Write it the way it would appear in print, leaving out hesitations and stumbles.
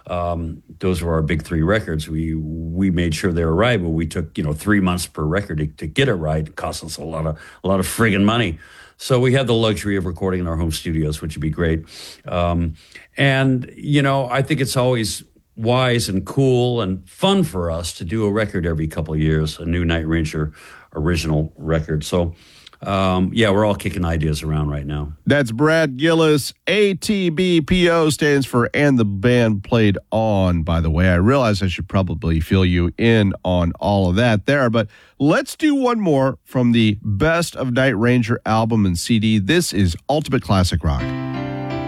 Those were our big three records. We made sure they were right, but we took 3 months per record to get it right. It cost us a lot of friggin' money. So we had the luxury of recording in our home studios, which would be great. And I think it's always wise and cool and fun for us to do a record every couple of years, a new Night Ranger original record. So, we're all kicking ideas around right now. That's Brad Gillis. ATBPO stands for And the Band Played On, by the way. I realize I should probably fill you in on all of that there, but let's do one more from the Best of Night Ranger album and CD. This is Ultimate Classic Rock.